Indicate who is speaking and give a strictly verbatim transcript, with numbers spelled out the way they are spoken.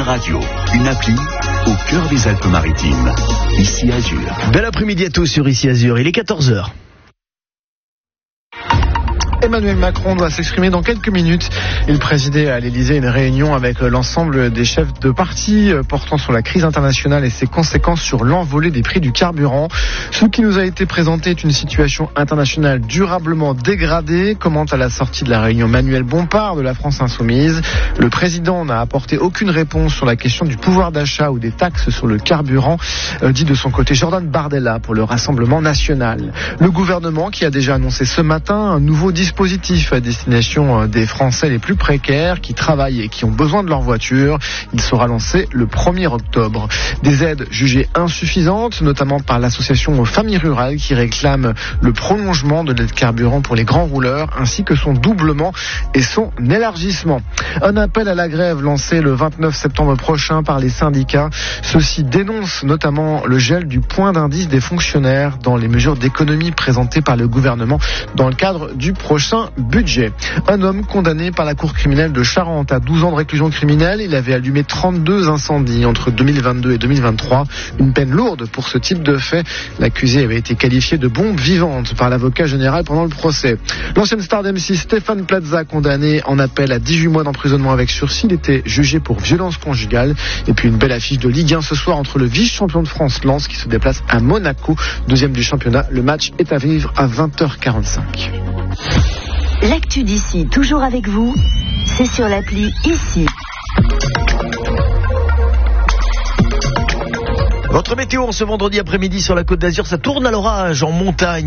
Speaker 1: Radio, une appli au cœur des Alpes-Maritimes. Ici Azur.
Speaker 2: Bel après-midi à tous sur Ici Azur, il est quatorze heures.
Speaker 3: Emmanuel Macron doit s'exprimer dans quelques minutes. Il présidait à l'Elysée une réunion avec l'ensemble des chefs de parti portant sur la crise internationale et ses conséquences sur l'envolée des prix du carburant. Ce qui nous a été présenté est une situation internationale durablement dégradée, commente à la sortie de la réunion Manuel Bompard de la France Insoumise. Le président n'a apporté aucune réponse sur la question du pouvoir d'achat ou des taxes sur le carburant, euh, dit de son côté Jordan Bardella pour le Rassemblement national. Le gouvernement qui a déjà annoncé ce matin un nouveau dispositif dispositif à destination des Français les plus précaires qui travaillent et qui ont besoin de leur voiture. Il sera lancé le premier octobre. Des aides jugées insuffisantes, notamment par l'association Familles Rurales qui réclame le prolongement de l'aide carburant pour les grands rouleurs ainsi que son doublement et son élargissement. Un appel à la grève lancé le vingt-neuf septembre prochain par les syndicats. Ceux-ci dénoncent notamment le gel du point d'indice des fonctionnaires dans les mesures d'économie présentées par le gouvernement dans le cadre du prochain budget. Un homme condamné par la cour criminelle de Charente à douze ans de réclusion criminelle. Il avait allumé trente-deux incendies entre deux mille vingt-deux et deux mille vingt-trois. Une peine lourde pour ce type de fait. L'accusé avait été qualifié de bombe vivante par l'avocat général pendant le procès. L'ancienne star d'M six Stéphane Plaza, condamné en appel à dix-huit mois d'emprisonnement avec sursis. Il était jugé pour violence conjugale. Et puis une belle affiche de Ligue un ce soir entre le vice-champion de France Lens qui se déplace à Monaco, deuxième du championnat. Le match est à vivre à vingt heures quarante-cinq.
Speaker 4: L'actu d'ici, toujours avec vous, c'est sur l'appli Ici.
Speaker 2: Votre météo en ce vendredi après-midi sur la Côte d'Azur, ça tourne à l'orage en montagne.